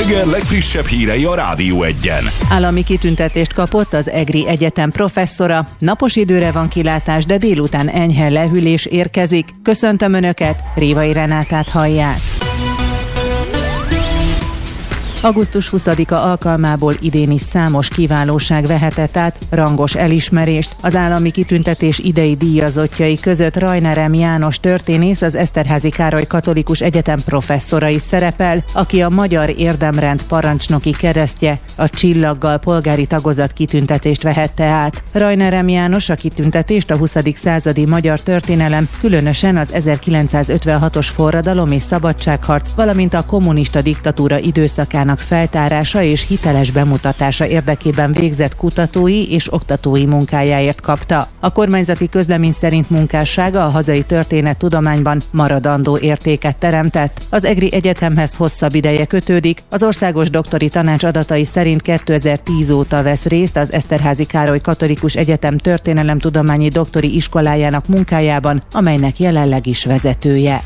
reggel legfrissebb hírei a Rádió Egyen. Állami kitüntetést kapott az EGRI Egyetem professzora. Napos időre van kilátás, de délután enyhe lehűlés érkezik. Köszöntöm Önöket, Révai Renátát hallják. Augusztus 20-a alkalmából idén is számos kiválóság vehetett át rangos elismerést. Az állami kitüntetés idei díjazottjai között Rajner M. János történész, az Eszterházy Károly Katolikus Egyetem professzora is szerepel, aki a Magyar Érdemrend parancsnoki keresztje, a Csillaggal polgári tagozat kitüntetést vehette át. Rajner M. János a kitüntetést a 20. századi magyar történelem, különösen az 1956-os forradalom és szabadságharc, valamint a kommunista diktatúra időszakának feltárása és hiteles bemutatása érdekében végzett kutatói és oktatói munkájáért kapta. A kormányzati közlemény szerint munkássága a hazai történettudományban maradandó értéket teremtett. Az EGRI Egyetemhez hosszabb ideje kötődik. Az Országos Doktori Tanács adatai szerint 2010 óta vesz részt az Eszterházy Károly Katolikus Egyetem történelemtudományi doktori iskolájának munkájában, amelynek jelenleg is vezetője.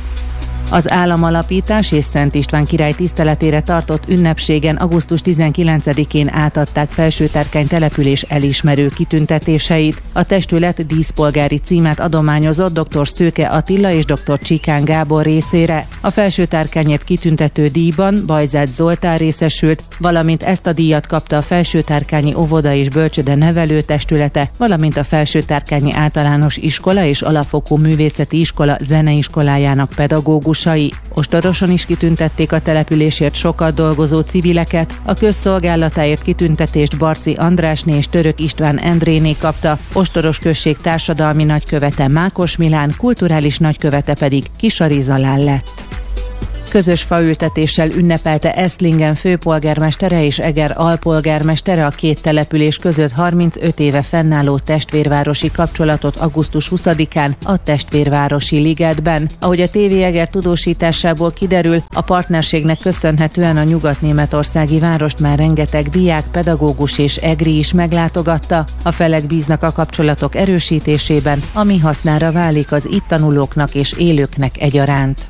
Az államalapítás és Szent István király tiszteletére tartott ünnepségen augusztus 19-én átadták Felsőtárkány település elismerő kitüntetéseit. A testület díszpolgári címet adományozott dr. Szőke Attila és dr. Csikán Gábor részére. A Felsőtárkányért kitüntető díjban Bajzát Zoltán részesült, valamint ezt a díjat kapta a Felsőtárkányi Óvoda és Bölcsőde Nevelő Testülete, valamint a Felsőtárkányi Általános Iskola és Alapfokú Művészeti Iskola zeneiskolájának pedagógus. Ostoroson is kitüntették a településért sokat dolgozó civileket. A közszolgálatáért kitüntetést Barci Andrásné és Török István Endréné kapta, Ostoros község társadalmi nagykövete Mákos Milán, kulturális nagykövete pedig Kisari Zalán lett. Közös faültetéssel ünnepelte Eszlingen főpolgármestere és Eger alpolgármestere a két település között 35 éve fennálló testvérvárosi kapcsolatot augusztus 20-án a Testvérvárosi Ligetben. Ahogy a TV Eger tudósításából kiderül, a partnerségnek köszönhetően a nyugat-németországi várost már rengeteg diák, pedagógus és egri is meglátogatta. A felek bíznak a kapcsolatok erősítésében, ami hasznára válik az itt tanulóknak és élőknek egyaránt.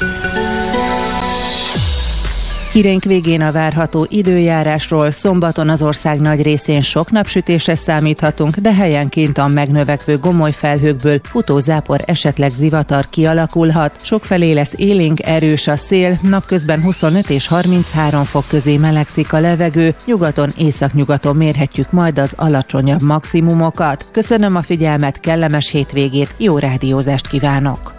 Híreink végén a várható időjárásról. Szombaton az ország nagy részén sok napsütésre számíthatunk, de helyenként a megnövekvő gomoly felhőkből futózápor, esetleg zivatar kialakulhat. Sokfelé lesz élénk, erős a szél, napközben 25 és 33 fok közé melegszik a levegő, nyugaton, északnyugaton mérhetjük majd az alacsonyabb maximumokat. Köszönöm a figyelmet, kellemes hétvégét, jó rádiózást kívánok!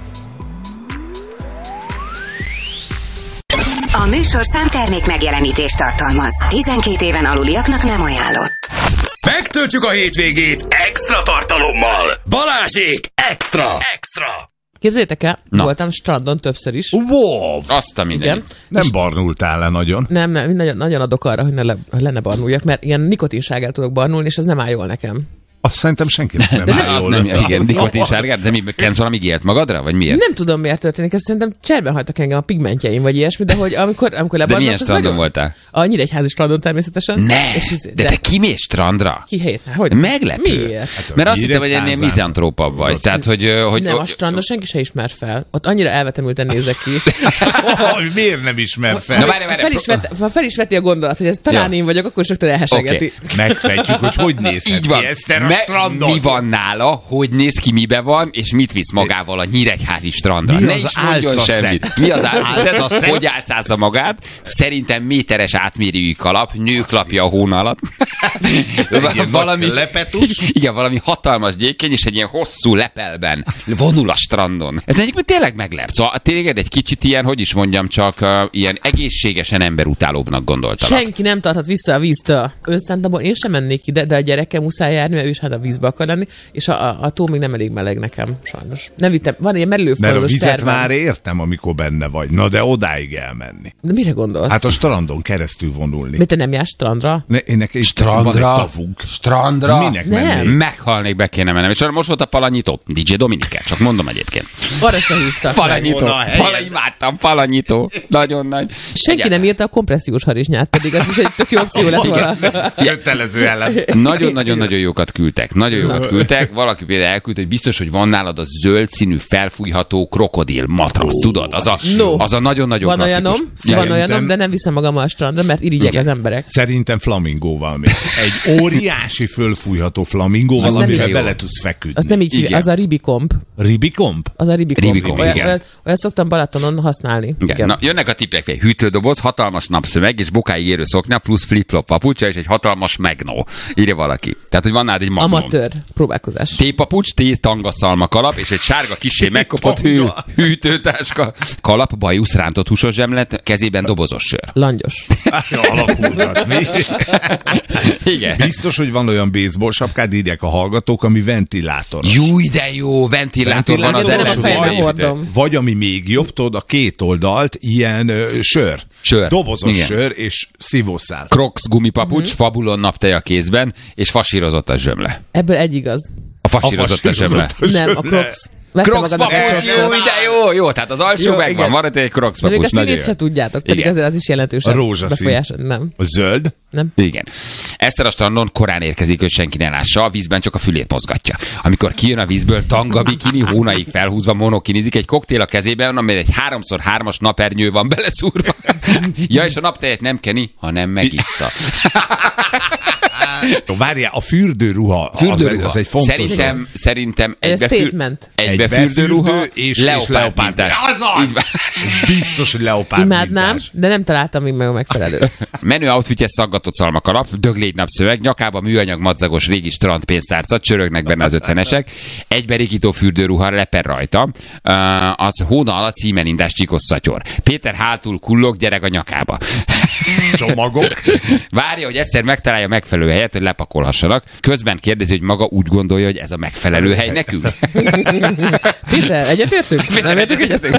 A műsorszám termék megjelenítést tartalmaz. 12 éven aluliaknak nem ajánlott. Megtöltjük a hétvégét extra tartalommal. Balázsék extra! Képzeljétek el, voltam strandon többször is. Wow! Azt a minden. Nem barnultál le nagyon? Nem, nagyon adok arra, hogy ne barnuljak, mert ilyen nikotinsárgát tudok barnulni, és az nem áll jól nekem. Azt szerintem senkinek nem áll jól. Igen, nikotinsárgát, de mi kensz valami igélt magadra, vagy miért? Nem tudom, miért történik, ezt szerintem cserben hagytak engem a pigmentjeim, vagy ilyesmi, de hogy amikor lebarnulok... De milyen strandon voltál? A Nyíregyházi strandon természetesen. De te kimész strandra? Ki helyetne? Hogy? Meglepő. Miért? Mert azt hittem, hogy ennél mizantrópabb vagy. Tehát, hogy nem, a strandon senki se ismer fel. Ott annyira elvetemülten nézek ki. Miért nem ismer fel? Na, várj. Fel is veti a gondolat, hogy ez talán én vagyok, akkor is rögtön elhesegeti. Megfejtjük, hogy nézhet ki Eszter a strandon. Mi van nála, hogy néz ki, mibe van, és mit visz magával a Nyíregyházi strandra. Ne is mondjon semmit. Mi az álcaszett? Hogy álcázza magát? Szerintem méteres átmérőjű kalap, nőklapja a hóna alatt. Valami lepetus. Igen, valami hatalmas gyékény, és egy ilyen hosszú lepelben vonul a strandon. Ez egyébként tényleg meglep. Szóval tényleg egy kicsit ilyen, hogy is mondjam, csak ilyen egészségesen emberutálóbbnak gondoltalak. Senki nem tarthat vissza a víztől. Őszántamból én sem mennék ide, de a gyerekem muszáj járni, mert ő is hát a vízbe akar lenni, és a tó még nem elég meleg nekem, sajnos. Nem vittem, van ilyen merülőforrós tervem. Mert a vizet már értem, amikor benne vagy. Na de odáig elmenni. De mire gondolsz? Hát a strandon keresztül vonulni. De te nem jársz strandra? Strandra? Van egy tavunk. Strandra? Minek mennék? Meghalnék, be kéne mennem. És most volt a Palanyító. DJ Dominikát, csak mondom egyébként. Arra se hívtak. Palanyító. Imádtam, Palanyító. Nagyon nagy. Senki nem írta a kompressziós harisnyát, pedig az is egy tök jó akció lett volna. Kötelező ellen. Nagyon-nagyon jókat küld küldtek. Nagyon jókat küldtek. Valaki például elküldte, hogy biztos, hogy van nálad a zöld színű felfújható krokodil matrac, tudod? Az a nagyon-nagyon klasszikus. Van olyanom, de nem viszem magam a strandra, mert irigyek az emberek. Szerintem flamingóval még. Egy óriási fölfújható flamingóval, amivel bele tudsz feküdni. Az nem így hívja, az a ribikomb. Ribikomb? Az a ribikomb. Igen. Olyat szoktam Balatonon használni. Igen. Na, jönnek a tippek. Hűtődoboz, hatalmas napszöveg és bokáig érő szoknya, plusz flip-flop papucsa és egy hatalmas megnó. Írja valaki. Tehát, hogy van nálad egy magnó. Amatőr próbálkozás. Tépapucs, tanga kalap és egy sárga kissé megkopott hűtőtáska. Kalap, bajusz, rántott húsos zsemlet, kezében dobozos sör. Langyos. Alakulgat, mi? Igen. Biztos, hogy van olyan baseball sapkád, írják a hallgatók, ami ventilátoros. Júj, de jó, ventilátor van az nem a fejembe előző. hordom. Vagy ami még jobb, tudod, a két oldalt ilyen sör. Dobozos igen. sör és szívószál. Crocs gumipapucs, Fabulon napteja kézben, és fasírozott a zsömle. Ebből egy igaz. A fasírozott a zsömle. Nem, a Crocs. Crocs papucs, jó, tehát az alsó jó, megvan, van egy Crocs de még papucs. a színét se tudjátok, pedig Igen. azért az is jelentősen A rózsaszín. Nem. A zöld? Nem. Igen. Eszter a strandon korán érkezik, hogy senki ne lássa, a vízben csak a fülét mozgatja. Amikor kijön a vízből, tanga, bikini, hónaig felhúzva, monokinizik, egy koktél a kezében, amely egy 3x3-as napernyő van beleszúrva. Ja, és a naptejet nem keni, hanem megissza. Várjál, a fürdőruha. Az egy fontos. Szerintem egy fürdőruha és leopárdmintás. Biztos, hogy leopárdmintás. Imádnám, de nem találtam még meg a megfelelő. Menő outfitje szaggatott szalmakalap, döglégy napszöveg, nyakába műanyag madzagos régi strandpénztárca, csörögnek benne az 50-esek, egyberikító fürdőruha, leper rajta, az hóna alatt címelindás csíkos szatyor. Péter hátul kullog, gyerek a nyakába. Csomagok. Várja, hogy egyszer megtalálja megfelelő helyet, hogy lepakolhassanak. Közben kérdezi, hogy maga úgy gondolja, hogy ez a megfelelő hely nekünk. Péter, egyetértünk? Nem értünk egyetünk?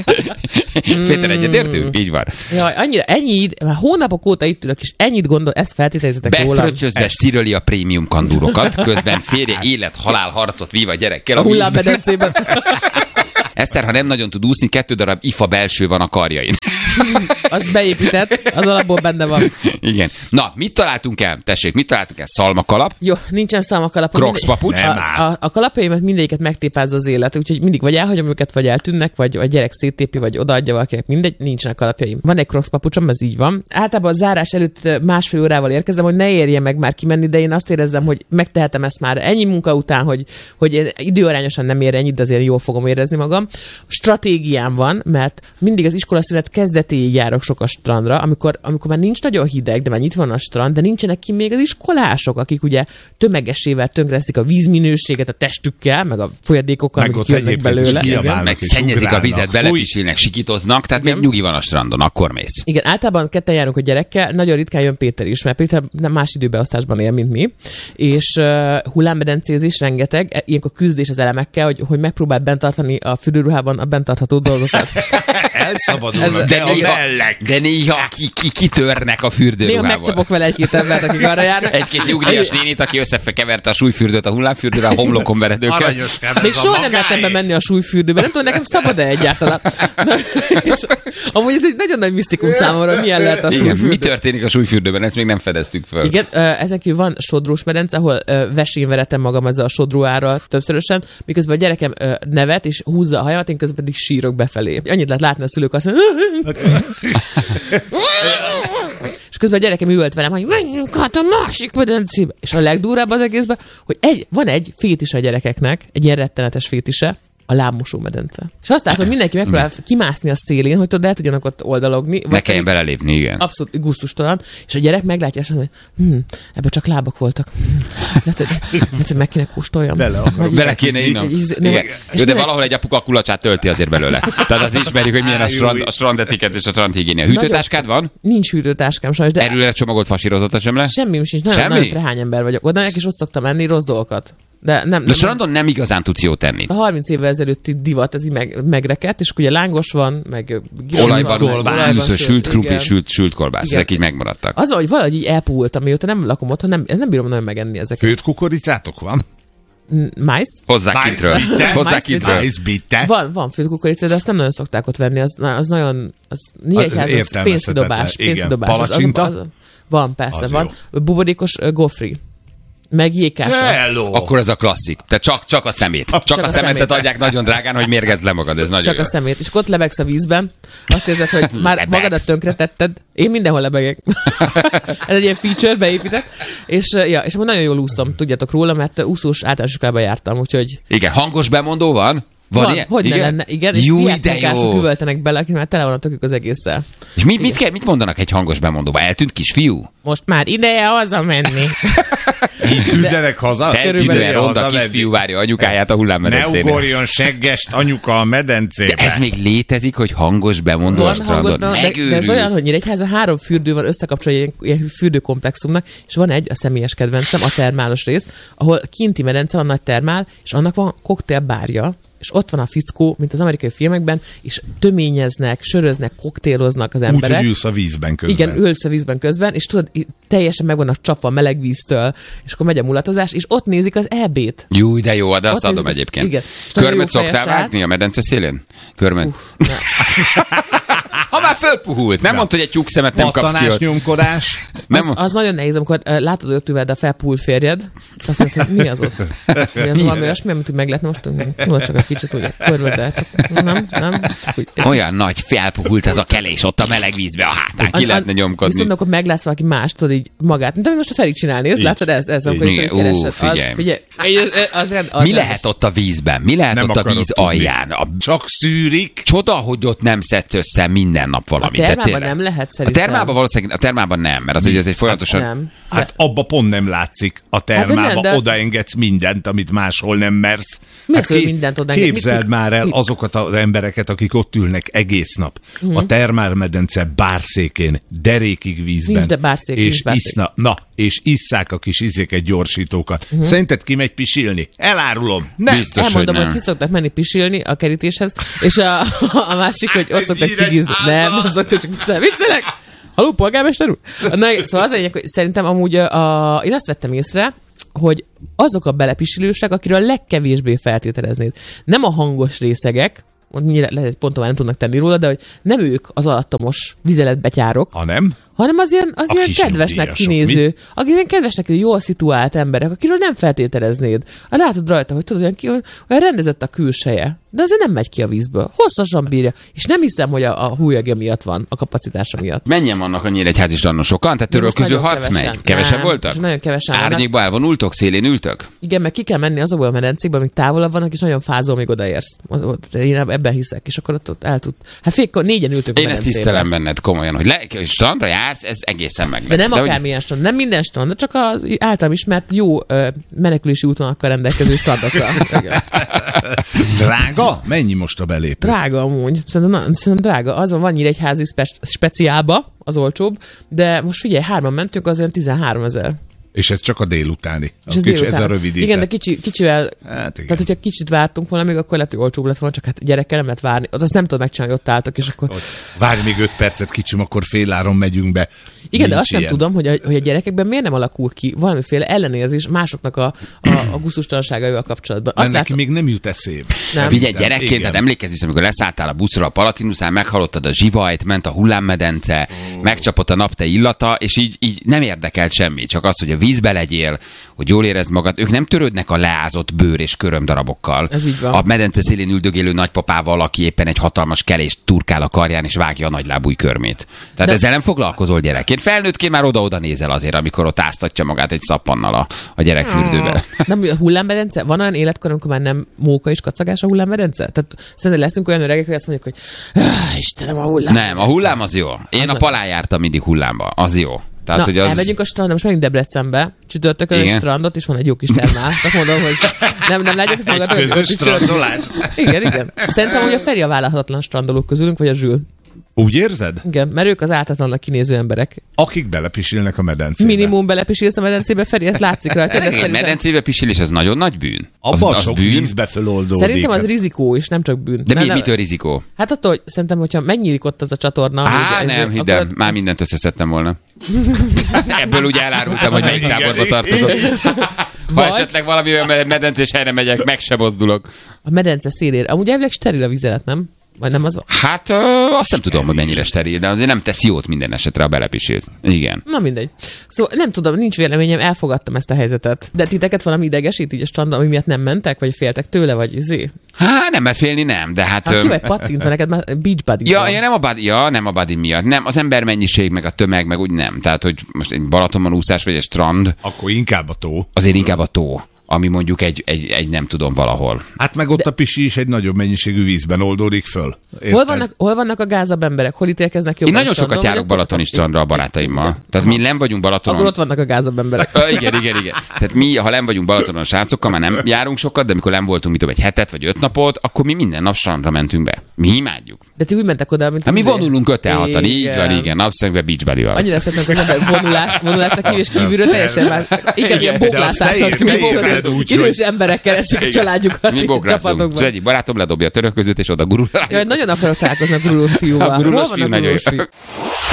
Péter, egyetértünk? Így van. Jaj, ennyi már hónapok óta itt ülök, és ennyit gondol, ezt feltételezitek rólam. Befröccsözve sziröli a prémium kandurokat, közben férje élet-halál harcot vív a gyerekkel A hullámmedencében. Eszter, ha nem nagyon tud úszni, 2 darab ifa belső van a karjain. Az beépített, az alapból benne van. Igen. Na, mit találtunk el? Tessék, mit találtunk el? Szalmakalap? Jó, nincsen szalmakalap. Crocs papucs? A kalapjaimat mindegyiket megtépázza az élet, úgyhogy mindig vagy elhagyom őket, vagy eltűnnek, vagy a gyerek széttépi, vagy odaadja valakinek, mindegy, nincsenek kalapjaim. Van egy Crocs papucsom, ez így van. Általában a zárás előtt 1,5 órával érkezem, hogy ne érje meg már kimenni, de én azt érezzem, hogy megtehetem ezt már ennyi munka után, hogy időarányosan nem ér ennyit, de azért jól fogom érezni magam. Stratégiám van, mert mindig az iskolaszünet kezdetéig járok sok a strandra, amikor már nincs nagyon hideg, de már nyitva van a strand, de nincsenek ki még az iskolások, akik ugye tömegesével tönkreteszik a vízminőséget a testükkel, meg a folyadékokkal, amik kijönnek belőle. Meg szennyezik a vizet, belepisilnek, sikítoznak, tehát még nyugi van a strandon, akkor mész. Igen, általában ketten járunk a gyerekkel, nagyon ritkán jön Péter is, mert Péter nem más időbeosztásban él, mint mi, és hullámmedencézés rengeteg, ilyenkor küzdés az elemekkel, hogy megpróbál bent tartani a fürdőruhában a bent tartható dolgokat. Elszabadulnak, de néha kitörnek a fürdőruhával. Néha megcsapok vele egy-két embert, akik arra járnak. Egy-két nyugdíjas nénit, aki összekeverte a súlyfürdőt a hullámfürdőre, a homlokon veredőkkel. Még soha nem mertem bemenni a súlyfürdőbe, nem tudom, nekem szabad-e egyáltalán. És amúgy ez egy nagyon nagy misztikum számomra, hogy milyen lehet a súlyfürdő. Mi történik a súlyfürdőben, ezt még nem fedeztük föl. Igen, ezen kívül van sodrós medence, ahol vesén veretem magam ezzel a sodróára többszörösen, miközben a gyerekem nevet és húzza a hajamat, én közben pedig sírok befelé. Annyit lehet látni a szülők azt és közben a gyerekem üvölt velem, hogy menjünk át a másik medencébe. És a legdurvább az egészben, hogy van egy fétise a gyerekeknek, egy ilyen rettenetes fétise, a lábmosó medence. És azt látom, hogy mindenki megpróbál kimászni a szélén, hogy el tudjanak ott oldalogni. Ne kelljen belelépni, igen. Abszolút gusztustalan. És a gyerek meglátja, és mondja, hogy ebben csak lábak voltak. Lehet, hogy meg kéne kóstoljam. Bele kéne innom. Jó, de valahol egy apuka a kulacsát tölti azért belőle. Tehát azt ismerjük, hogy milyen a strandetiket és a strandhigiénia. Hűtőtáskád van? Nincs hűtőtáskám sajnos, de erőre csomagolt fasírozott a zsemle? Semmi sincs, nagyon trehány ember vagyok. Oda és ott szoktam enni rossz dolgokat. De strandon nem igazán tudsz jót tenni. A 30 évvel ezelőtti divat, ez így megrekedt, és ugye lángos van, meg olajban, sült krumpli, sült kolbász, ezek így megmaradtak. Az, hogy valahogy így elpúltam, mióta nem lakom otthon, nem bírom nagyon megenni ezeket. Főtt kukoricátok van? Májsz? Hozzá kintről. Van főtt kukorica, de azt nem nagyon szokták ott venni, az nagyon pénzkidobás. Palacsinta? Van, persze, van. Buborékos gofri. Meg jégkása. Hello. Akkor ez a klasszik. Tehát csak a szemét. Csak a szemetet adják nagyon drágán, hogy mérgezd le magad. Ez nagyon Csak jó. a szemét. És akkor ott lebegsz a vízben. Azt érzed, hogy már Lebegsz. magadat tönkretetted. Én mindenhol lebegek. Ez egy ilyen feature beépített. És akkor nagyon jól úszom, tudjátok róla, mert úszós általános iskolában jártam, úgyhogy... Igen, hangos bemondó van? Van ilyen? Hogy ne lenne, igen, és Jó, ilyen de munkások jó. üvöltenek bele, akik már tele van a tökük az egésszel. És mit mondanak egy hangos bemondóba? Eltűnt kisfiú? Most már ideje hazamenni. Így küldenek haza? Feltűnően ronda Haza kisfiú menni. várja anyukáját a Ne hullámmedencénél. ugorjon seggest anyuka a medencébe. De ez még létezik, hogy hangos bemondó a Van hangos, strandon? de ez Megőrülsz. olyan, hogy Nyíregyháza 3 fürdő van összekapcsolva ilyen fürdőkomplexumnak, és van egy, a személyes kedvencem, a termálos rész, ahol kinti medence van, nagy termál, és annak van koktélbárja, és ott van a fickó, mint az amerikai filmekben, és töményeznek, söröznek, koktéloznak az Úgy, emberek. hogy ülsz a vízben közben. Igen, ülsz a vízben közben, és tudod, teljesen meg vannak csapva a meleg víztől, és akkor megy a mulatozás, és ott nézik az EB-t. Jó, de jó, de azt Ott adom nézzük, egyébként. igen. És nagyon Körmöt jó fejes szoktál srác. vágni a medence szélén? Körmöt? Ha már fölpuhult, nem mondta, hogy egy tyúkszemet nem kapsz ki. Pattanás, ott. nyomkodás. Nem, Az nagyon nehéz, amikor látod, hogy ott üveld a felpúl férjed, és azt mondod, hogy mi az ott? Mi az valami olyasmi, amit meg lehetne most tudod, csak egy kicsit úgy körbe, nem. Csak úgy. olyan nagy felpuhult ez a kelés ott a meleg vízbe a hátán, ki lehetne nyomkodni. Viszont akkor meglátsz valaki más, tudod így magát. De most a Feri csinálni, ezt látod, ez amikor Igen, itt keresed. figyelj. Figyelj. Mi lehet ott a vízben? Mi lehet Nem ott a akarok víz tudni. alján? Csak szűrik. Csoda, hogy ott nem szedsz össze minden nap A valamit. de termában tényleg. nem lehet A szerintem. termában valószínűleg, a termában nem, mert az ugye ez egy folyamatosan... Nem. Hát abba pont nem látszik. A nem, termába de- odaengedsz mindent, amit máshol nem mersz. Mi az, hogy mindent odaengedsz? Képzeld Mit- már el mit? azokat az embereket, akik ott ülnek egész nap. Mhm. A termálmedence bárszékén, derékig vízben. Nincs, de bárszék, és nincs bárszék. és isszák a kis izéket, gyorsítókat. Mhm. Szerinted kimegy pisilni? Elárulom. Nem. Biztos, Elmondom, hogy hogy nem. ki szoktak menni pisilni a kerítéshez, és a másik, hogy ott Ez szoktak híres cigizni. Nem állat. szoktak, csak viccelek. Haló, polgármester úr? Na, szóval az a lényeg, hogy szerintem amúgy én azt vettem észre, hogy azok a belepisilősek, akiről a legkevésbé feltételeznéd. Nem a hangos részegek, lehet, hogy pontosan nem tudnak tenni róla, de hogy nem ők az alattomos vizeletbetyárok, Ha nem? hanem az ilyen kis kedvesnek nyugdíjasok, kinéző, akik ilyen kedvesnek kinéző, jól szituált emberek, akiről nem feltételeznéd. Látod rajta, hogy tudod, olyan rendezett a külseje, de azért nem megy ki a vízből. Hosszasan bírja, és nem hiszem, hogy a húlyagja miatt van, a kapacitása miatt. Mennyien vannak a Nyíregyházi strandon? Sokan? Tehát törölköző Most harc nagyon megy? Kevesen Nem, voltak? most nagyon kevesen vannak. Árnyékba elvonultok? Szélén ültök? Igen, meg ki kell menni azokból a medencékbe, amik távolabb vannak, és nagyon fázol, még odaérsz. Én ebben hiszek, és akkor ott el tud. Hát négyen ültök a Én ezt medencébe. tisztelem benned komolyan, hogy strandra jársz, ez egészen De meglepő. nem hogy- akármilyen strand, nem minden strand, de csak az általam ismert jó menekülési útvonalakkal rendelkező strandokra. Igen. Drága? Mennyi most a belépő? Drága amúgy. Szerintem drága. Azon van Nyíregyházi speciálba, az olcsóbb, de most figyelj, 3-an mentünk, az olyan 13 000. És ez csak a délutáni. És Ez, délután. ez a rövidített. Igen, de kicsivel, Hát igen. tehát hogyha kicsit vártunk volna, még akkor lehet, hogy olcsóbb lett volna, csak hát gyerekkel nem lehet várni. Ott azt nem tudod megcsinálni, hogy ott álltak, és akkor... Várj még 5 percet, kicsim, akkor féláron megyünk be. Igen, de Nincs azt nem ilyen. tudom, hogy a gyerekekben miért nem alakul ki valamiféle ellenérzés másoknak a gusztustalanságaival kapcsolatban. Azt Mert neki látom, még nem jut eszébe. Nem. Figyelj, Igen. gyerekként, tehát emlékezz vissza, amikor leszálltál a buszra a Palatinuszán, meghallottad a zsivajt, ment a hullámmedence, megcsapott a napte illata, és így nem érdekelt semmi, csak az, hogy a vízbe legyél, hogy jól érezd magad. Ők nem törődnek a leázott bőr és körömdarabokkal. Ez így van. A medence szélén üldögélő nagypapával, aki éppen egy hatalmas kelést turkál a karján, és vágja a nagylábúj körmét. Tehát ezzel nem foglalkozol gyerekként. Felnőttként már oda-oda nézel azért, amikor ott áztatja magát egy szappannal a gyerekfürdőbe. nem, a hullámmedence? Van olyan életkor, amikor már nem móka és kacagás a hullámmedence? Tehát szerintem leszünk olyan öregek, hogy azt mondjuk, hogy Istenem, a hullámmedence. Nem, a hullám az jó. Én a Palán jártam mindig hullámba. Az jó. Tehát, Na, hogy az... elmegyünk a strandra, most megyünk Debrecenbe, csütörtökön egy Igen. strandot, és van egy jó kis termál. Csak mondom, hogy nem látjátok magatok. Közös hogy csütörtök- strandolás. Igen. Szerintem, hogy a Feri a vállalhatatlan strandolók közülünk, vagy a Zsül. Úgy érzed? Igen, mert ők az áltatlannak kinéző emberek. Akik belepisilnek a medencébe. Minimum belepisilsz a medencébe, Feri, ezt látszik rajta. De Igen, szerintem, medencébe pisilés az nagyon nagy bűn. Abban Az sok bűn. vízbe föloldódik. szerintem az rizikó is, nem csak bűn. De Nem, nem- mitől rizikó? Hát attól, hogy szerintem, hogyha megnyílik ott az a csatorna. Á, hogy nem, hidd akkor el, ott- már mindent összeszedtem volna. Ebből ugye elárultam, hogy melyik táborba tartozok. Ha Vagy- esetleg valami olyan medencés helyre megyek, meg se mozdulok. A medence szélére. Amúgy elvileg steril a vizelet, nem? Vagy nem az van? Hát azt nem tudom, hogy mennyire steril, de azért nem tesz jót minden esetre a belepiséz. Igen. Na mindegy. Szóval nem tudom, nincs véleményem, elfogadtam ezt a helyzetet. De titeket valami idegesít így a strandon, ami miatt nem mentek, vagy féltek tőle, vagy izé? Hát nem, mert félni nem, de hát... Ki vagy pattintva, neked már beach buddy. Nem a buddy miatt. Nem, az embermennyiség, meg a tömeg, meg úgy nem. Tehát, hogy most egy Balatonban úszás, vagy egy strand... Akkor inkább a tó. Azért inkább a tó, ami mondjuk egy nem tudom valahol. Hát meg ott a pisi is egy nagyobb mennyiségű vízben oldódik föl. Hol vannak a gázabb emberek? Hol ítélkeznek jobban? Én nagyon sokat járok balatoni strandra a barátaimmal. Tehát mi nem vagyunk Balatonon. Akkor ott vannak a gázabb emberek. Igen. Tehát mi, ha nem vagyunk Balatonon a srácokkal, már nem járunk sokat, de amikor nem voltunk, mit tudom, egy hetet vagy 5 napot, akkor mi minden nap strandra mentünk be. Mi imádjuk. De ti úgy mentek oda, mint mi vonulunk 5-6-an, így van, igen, napszemünkbe beach buddy-val. Annyira szeretnek az ember vonulásnak kívül és kívülről teljesen már. Igen, ilyen boglászásnak tűnik. Idős emberek keresik a családjukat. Mi boglászunk. Az egyik barátom ledobja a töröközőt, és oda gurul. Nagyon akarok találkozni a gurulós fiúval. A gurulós fiú nagyon jó.